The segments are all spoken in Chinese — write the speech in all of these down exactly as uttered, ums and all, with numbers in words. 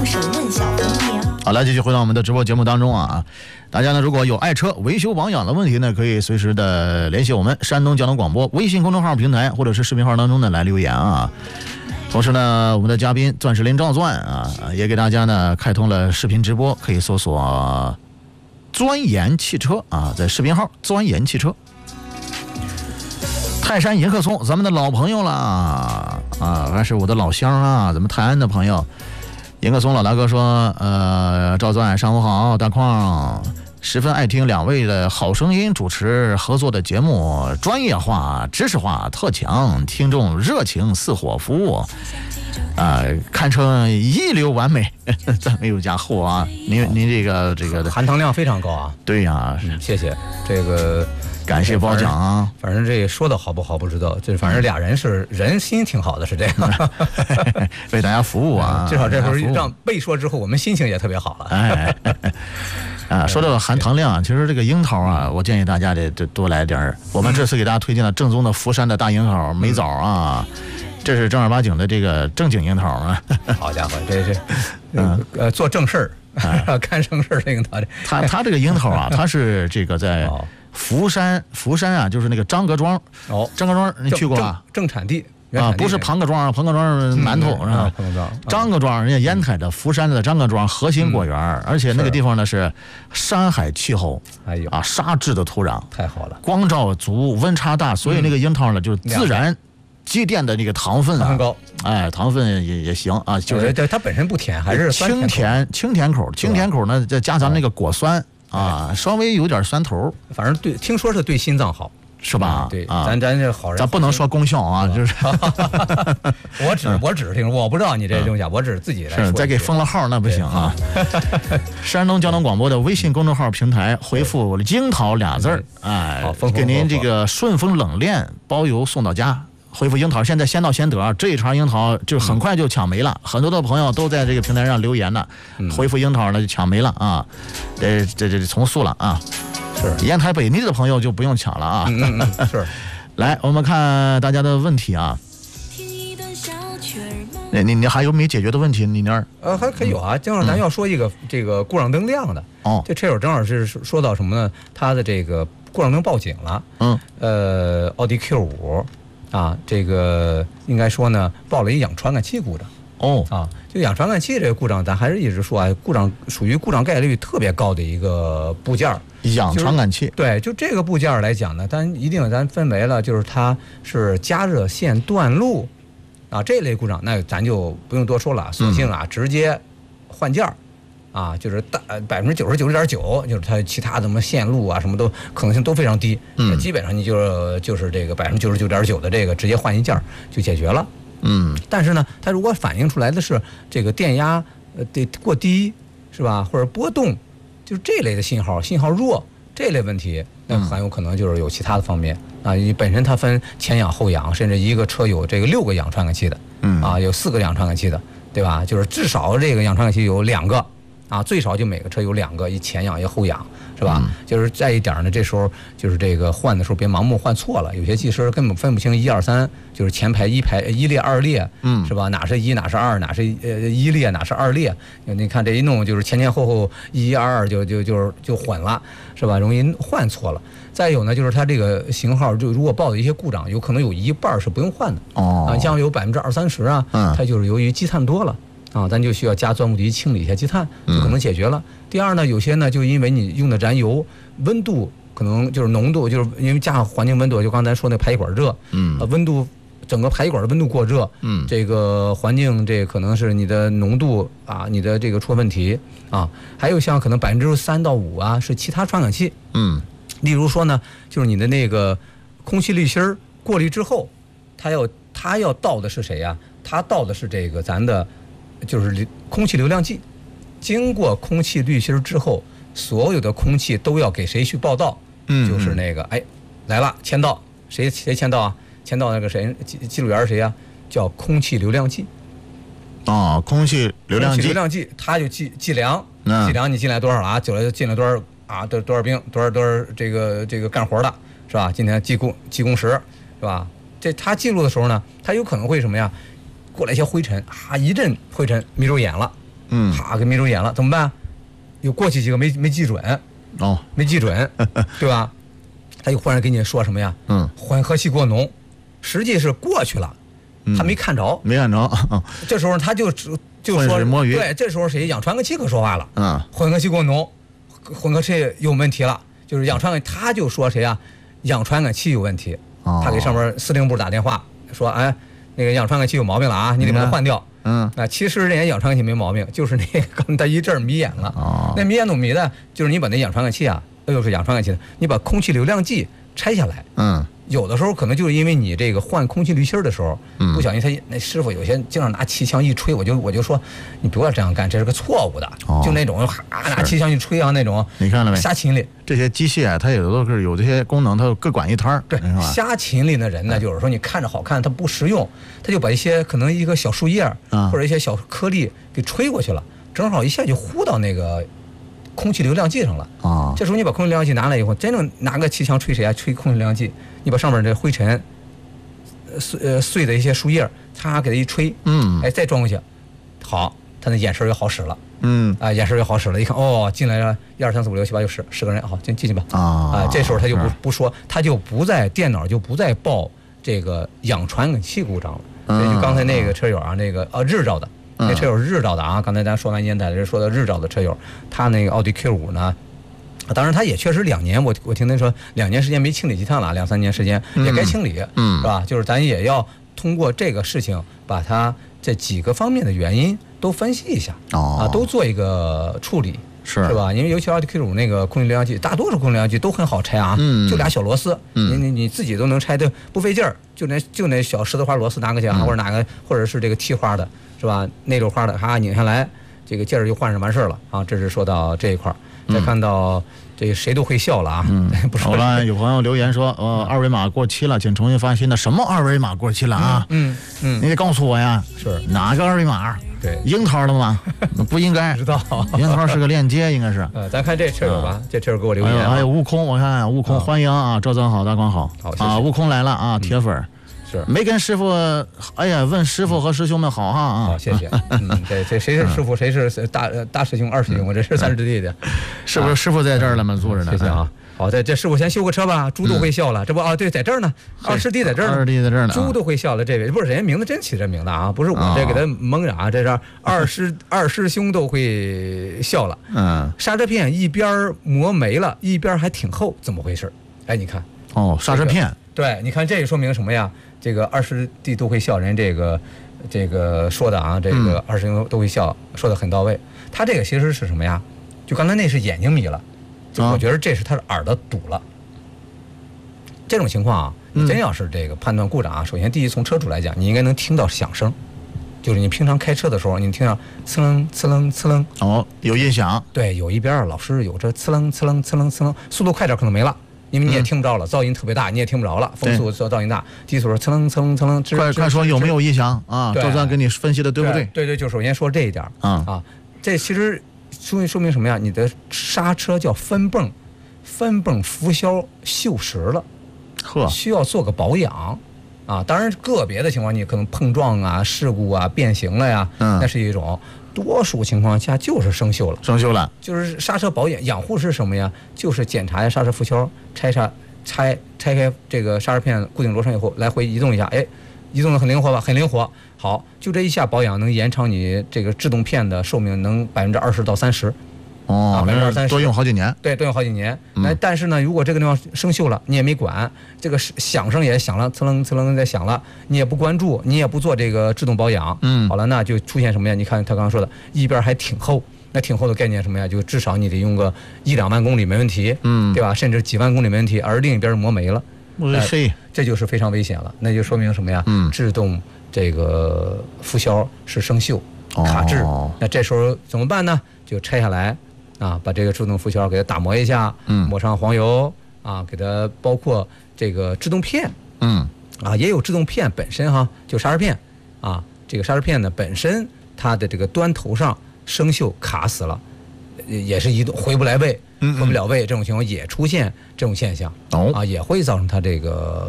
助手问小红娘。 好，来继续回到我们的直播节目当中啊。大家呢，如果有爱车维修保养的问题呢，可以随时的联系我们山东交通广播微信公众号平台或者是视频号当中呢来留言啊。同时呢，我们的嘉宾钻石林赵钻啊，也给大家呢开通了视频直播，可以搜索钻研汽车啊，在视频号钻研汽车。泰山迎客松，咱们的老朋友了啊，还是我的老乡啊，咱们泰安的朋友。迎客松老大哥说，呃，赵钻上午好，大矿十分爱听两位的好声音主持合作的节目，专业化、知识化特强，听众热情似火，服务啊、呃，堪称一流完美。咱没有加货啊，您您这个这个含糖量非常高啊。 对呀、啊嗯，谢谢这个。 感谢褒奖啊！ 反正这说的好不好不知道，就是反正俩人是人心挺好的，是这样， 为大家服务啊！ 至少这时候让被说之后，我们心情也特别好了。 哎，啊，说到含糖量，其实这个樱桃啊，我建议大家得多来点儿。我们这次给大家推荐了正宗的福山的大樱桃、梅枣啊，这是正儿八经的这个正经樱桃啊！ 好家伙，这是嗯呃做正事儿，干正事儿这个桃。 它它这个樱桃啊，它是这个在。福山，福山啊，就是那个张各庄哦， 张各庄你去过吧？ 正产地啊，不是庞各庄，庞各庄是馒头是吧？张各庄人家烟台的福山的张各庄核心果园，而且那个地方呢是山海气候， 哎呦啊，沙质的土壤， 太好了， 光照足，温差大，所以那个樱桃呢就是自然积淀的那个糖分啊， 很高， 哎，糖分也也行啊，就是它本身不甜，还是清甜清甜口，清甜口呢再加上那个果酸。啊，稍微有点酸头， 反正对，听说是对心脏好， 是吧？ 对， 啊， 咱咱这好人， 咱不能说功效啊，就是。 我只我只是听说，我不知道你这东西，我只是自己来说。 是，再给封了号那不行啊。山东交通广播的微信公众号平台回复“樱桃”俩字儿，哎，给您这个顺丰冷链包邮送到家。回复樱桃，现在先到先得，这一茬樱桃就很快就抢没了，很多的朋友都在这个平台上留言呢，回复樱桃呢就抢没了啊，这这这重塑了啊， 是烟台北地的朋友就不用抢了啊， 嗯嗯是， 来我们看大家的问题啊，你你你还有没解决的问题？你那儿呃还可以有啊，正好咱要说一个、嗯、这个故障灯亮的哦， 这车友正好是说到什么呢？他的这个故障灯报警了， 嗯， 呃，奥迪 Q 五。啊，这个应该说呢，报了一氧传感器故障。 哦， 啊，就氧传感器这个故障，咱还是一直说啊，故障属于故障概率特别高的一个部件。 氧传感器、 就是，对，就这个部件来讲呢，咱一定咱分为了，就是它是加热线断路，啊，这类故障，那咱就不用多说了，索性啊、嗯、直接换件儿。啊，就是大百分之九十九点九，就是它其他的什么线路啊，什么都可能性都非常低， 嗯， 基本上你就就是这个百分之九十九点九的这个直接换一件就解决了， 嗯。 但是呢，它如果反映出来的是这个电压呃得过低，是吧？或者波动，就是这类的信号，信号弱这类问题，那很有可能就是有其他的方面、嗯、啊。你本身它分前氧后氧，甚至一个车有这个六个氧传感器的， 嗯啊，有四个氧传感器的，对吧？就是至少这个氧传感器有两个。啊，最少就每个车有两个，一前氧一后氧，是吧？嗯、就是再一点呢，这时候就是这个换的时候别盲目换错了，有些技师根本分不清一二三，就是前排一排一列二列， 嗯， 是吧？哪是一哪是二，哪是呃一列哪是二列？你看这一弄就是前前后后一一二二就就就就混了，是吧？容易换错了。再有呢，就是它这个型号就如果报的一些故障，有可能有一半是不用换的哦， 啊，像有百分之二三十啊， 嗯， 它就是由于积碳多了。啊，咱就需要加钻木笛清理一下积碳，就可能解决了。嗯、第二呢，有些呢，就因为你用的燃油温度可能就是浓度，就是因为加上环境温度，就刚才说那排气管热， 嗯， 呃，温度整个排气管的温度过热， 嗯， 这个环境这可能是你的浓度啊，你的这个出问题啊。还有像可能百分之三到五啊是其他传感器， 嗯， 例如说呢，就是你的那个空气滤芯儿过滤之后，它要它要倒的是谁呀、啊？它倒的是这个咱的。就是空气流量计，经过空气滤芯之后，所有的空气都要给谁去报到？ 嗯， 就是那个哎来了签到，谁谁签到啊？签到那个谁记记录员谁呀、啊？叫空气流量计。 哦，空气流量计， 流量计，它就计计量，嗯、计量你进来多少了啊？进来进来多少啊？多多少兵，多少多少这个这个干活的，是吧？今天计工计工时，是吧？这它记录的时候呢，它有可能会什么呀？过来一些灰尘啊，一阵灰尘迷住眼了， 嗯， 啪给迷住眼了，怎么办？又过去几个没没记准， 哦， 没记准，对吧？他又忽然给你说什么呀？ 嗯， 混合气过浓，实际是过去了，他没看着， 没看着。 这时候他就就说浑水摸鱼。 对，这时候谁？氧传感器可说话了。 嗯， 混合气过浓，混合气有问题了，就是氧传感，他就说谁啊？氧传感器有问题。 哦， 他给上面司令部打电话说，哎，那个氧传感器有毛病了啊，你得把它换掉。 嗯， 啊，其实人家氧传感器没毛病，就是那个他一阵儿迷眼了。 哦， 那迷眼怎么迷的？就是你把那氧传感器啊，又是氧传感器的，你把空气流量计拆下来。 嗯， 有的时候可能就是因为你这个换空气滤芯的时候， 嗯， 不小心他那师傅有些经常拿气枪一吹，我就我就说你不要这样干，这是个错误的。 哦， 就那种哈拿气枪一吹啊那种， 你看了没？ 瞎勤力。 这些机械它有的都是有这些功能，它各管一摊儿。 对，瞎勤力的人呢，就是说你看着好看，他不实用，他就把一些可能一个小树叶啊或者一些小颗粒给吹过去了，正好一下就呼到那个空气流量计上了。 啊， 这时候你把空气流量计拿来以后，真正拿个气枪吹谁啊？吹空气流量计，你把上面这灰尘、碎呃碎的一些树叶，擦给它一吹， 嗯， 哎，再装回去，好，他那眼神就好使了。 嗯， 啊，眼神就好使了，一看哦，进来了，一二三四五六七八九十，十个人，好，进进去吧。 啊啊，这时候他就不不说，他就不在电脑就不再报这个氧传感器故障了。所以就刚才那个车友啊，那个啊日照的，那车友是日照的啊，刚才咱说完烟台的，说的日照的车友，他那个奥迪 Q 五呢，当然他也确实两年，我我听他说两年时间没清理积碳了，两三年时间也该清理， 嗯， 是吧？就是咱也要通过这个事情把它这几个方面的原因都分析一下， 哦， 啊，都做一个处理， 是是吧？因为尤其奥迪 Q 五那个空气流量计，大多数空气流量计都很好拆啊， 嗯， 就俩小螺丝， 嗯， 你你你自己都能拆的不费劲儿，就那就那小十字花螺丝拿个去啊， 嗯， 或者哪个或者是这个T花的，是吧？内柳花的，哈拧下来，这个劲儿就换上完事儿了啊。这是说到这一块儿，再看到。这个谁都会笑了啊！ 嗯， 不说。 好了，有朋友留言说，呃，二维码过期了，请重新发新的。什么二维码过期了啊？ 嗯嗯， 你得告诉我呀。 是哪个二维码？ 对， 樱桃的吗？不应该。 知道。 樱桃是个链接，应该是。 呃，咱看这车友吧，这车友给我留言。 还有还有悟空，我看悟空欢迎啊，赵总好，大光好。 好啊，悟空来了啊，铁粉。 是没跟师傅，哎呀，问师傅和师兄们好哈啊！ 好，谢谢。嗯，这这谁是师傅，谁是大大师兄、二师兄？我这是三师弟的， 是不是师傅在这儿了吗？坐着呢。 谢谢啊。好，这这师傅先修个车吧，猪都会笑了。这不啊，对，在这儿呢。二师弟在这儿呢。 二师弟在这儿呢。 猪都会笑了，这位不是人家名字真起这名字啊，不是我这给他蒙着啊，这是二师二师兄都会笑了。 嗯。 刹车片一边磨没了，一边还挺厚，怎么回事？哎，你看。 哦，刹车片。 对，你看这也说明什么呀？这个二师弟都会笑，人这个这个说的啊，这个二师兄都会笑，说的很到位。他这个其实是什么呀？就刚才那是眼睛迷了，就我觉得这是他的耳朵堵了。这种情况啊，你真要是这个判断故障啊，首先第一从车主来讲，你应该能听到响声，就是你平常开车的时候，你听到呲楞呲楞呲楞， 哦，有音响。 对，有一边老是有这呲楞呲楞呲楞呲楞，速度快点可能没了。因为你也听不着了，噪音特别大，你也听不着了，风速噪音大，低速呲楞呲楞呲楞。 快快说有没有异响啊？赵钻给你分析的对不对？ 对对，就首先说这一点啊啊，这其实说明说明什么呀？你的刹车叫分泵，分泵浮销锈蚀了， 呵， 需要做个保养啊。当然个别的情况你可能碰撞啊、事故啊、变形了呀， 嗯， 那是一种。多数情况下就是生锈了， 生锈了， 就是刹车保养养护是什么呀？就是检查一下刹车浮销，拆刹拆拆开这个刹车片固定螺栓以后，来回移动一下，哎，移动的很灵活吧？很灵活。好，就这一下保养能延长你这个制动片的寿命，能百分之二十到三十。 哦，百分之二三十，多用好几年。 对，多用好几年。那、嗯、但是呢，如果这个地方生锈了，你也没管，这个响声也响了，呲楞呲楞在响了，你也不关注，你也不做这个制动保养， 嗯， 好了，那就出现什么呀？你看他刚刚说的，一边还挺厚，那挺厚的概念什么呀？就至少你得用个一两万公里没问题， 嗯， 对吧？甚至几万公里没问题，而另一边磨没了， 嘿、呃， 这就是非常危险了。那就说明什么呀？ 嗯， 制动这个浮销是生锈、卡滞、 哦， 那这时候怎么办呢？就拆下来。啊，把这个制动浮销给它打磨一下， 嗯， 抹上黄油啊，给它包括这个制动片， 嗯， 啊，也有制动片本身哈，就刹车片啊，这个刹车片呢本身它的这个端头上生锈卡死了，也是移动回不来位， 嗯嗯回不了位，这种情况也出现这种现象， 哦， 啊，也会造成它这个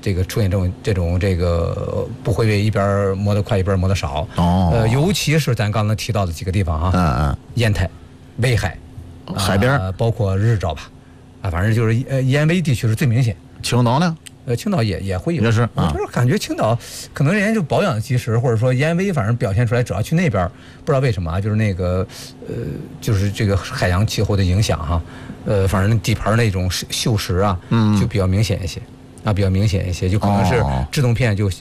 这个出现这种这种这个不会为一边磨得快一边磨得少。 哦， 呃，尤其是咱刚才提到的几个地方哈， 嗯嗯， 烟台、威海、 海边、 呃，包括日照吧，啊，反正就是呃烟威地区是最明显。 青岛呢？ 呃，青岛也也会有， 也是啊， 就是感觉青岛可能人家就保养及时，或者说烟威，反正表现出来主要去那边，不知道为什么啊，就是那个呃，就是这个海洋气候的影响哈，呃，反正底盘那种锈蚀啊， 嗯， 就比较明显一些。啊，比较明显一些，就可能是制动片就